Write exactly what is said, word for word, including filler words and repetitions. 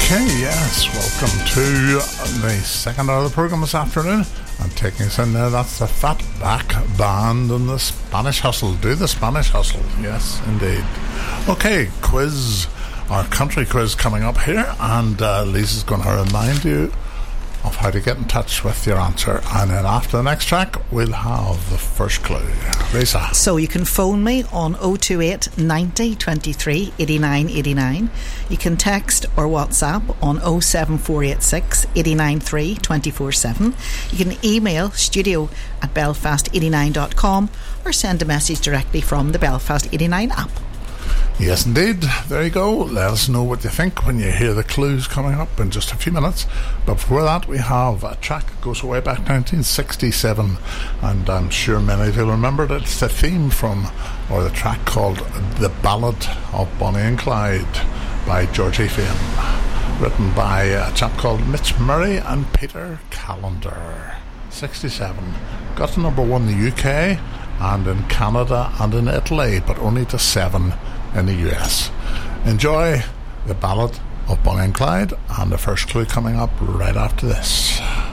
Okay, yes, welcome to the second hour of the programme this afternoon. And taking us in there, that's the Fatback Band and the Spanish Hustle. Do the Spanish Hustle, yes, indeed. Okay, quiz, our country quiz coming up here, and uh, Lisa's going to remind you of how to get in touch with your answer, and then after the next track we'll have the first clue. Lisa. So you can phone me on oh two eight, ninety, twenty-three, eighty-nine, eighty-nine. You can text or WhatsApp on oh seven four eight six, eight nine three, two four seven. You can email studio at belfast eighty-nine dot com or send a message directly from the Belfast eighty-nine app. Yes, indeed. There you go. Let us know what you think when you hear the clues coming up in just a few minutes. But before that, we have a track that goes way back nineteen sixty-seven, and I'm sure many of you remember it. It's the theme from, or the track called The Ballad of Bonnie and Clyde by Georgie Fame, written by a chap called Mitch Murray and Peter Callender. sixty-seven. Got to number one in the U K and in Canada and in Italy, but only to seven in the U S. Enjoy The Ballad of Bonnie and Clyde, and the first clue coming up right after this.